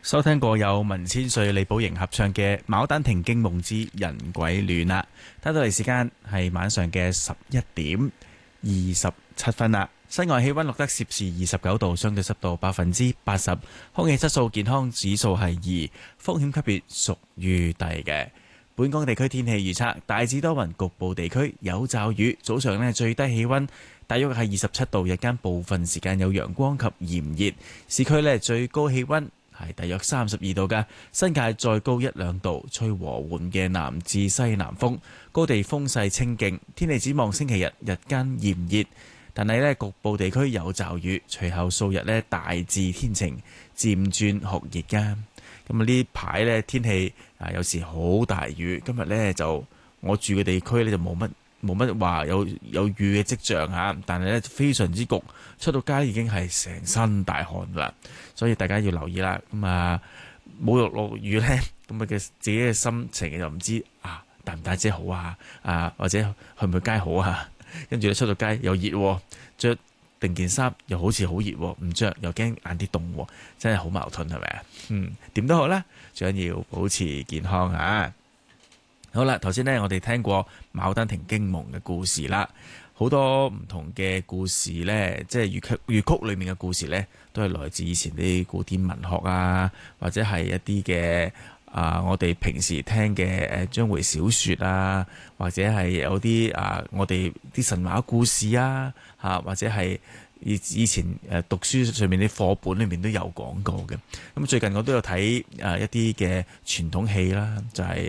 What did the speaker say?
收聽過有文千歲、李寶瑩合唱嘅《牡丹亭驚夢之人鬼戀》啦。睇到嚟時間係晚上嘅11:27啦。室外氣溫錄得攝氏29度，相對濕度80%，空氣質素健康指數係2，風險級別屬於低嘅。本港地區天氣預測大致多雲，局部地區有驟雨。早上呢，最低氣溫大約係27度，日間部分時間有陽光及炎熱。市區呢，最高氣溫係大約32度嘅，新界再高1-2度，吹和緩嘅南至西南風，高地風勢清勁。天氣展望星期日日間炎熱，但係呢，局部地區有驟雨，隨後數日呢，大致天晴，漸轉酷熱㗎。咁呢排呢，天氣有時好大雨，今日呢，就我住嘅地區呢，就冇乜話有雨嘅跡象嚇，但係呢，非常之焗，出到街已經係成身大汗啦，所以大家要留意啦。咁冇落雨呢，咁嘅自己嘅心情就唔知帶唔帶遮好或者去唔去街好啊？跟住咧出到街又熱，着定件衫又好似好熱，唔着又驚晏啲凍，真係好矛盾，係咪啊？點都好啦，最緊要保持健康啊！好啦，頭先呢，我哋聽過《牡丹亭驚夢》嘅故事啦，好多唔同嘅故事呢，即係粵曲裏面嘅故事呢，都係來自以前啲古典文學啊，或者係一啲嘅我哋平時聽嘅章回小説啊，或者係有啲我哋啲神話故事啊，或者係以前讀書上面啲課本裏面都有講過嘅。咁最近我都有睇一啲嘅傳統戲啦，就係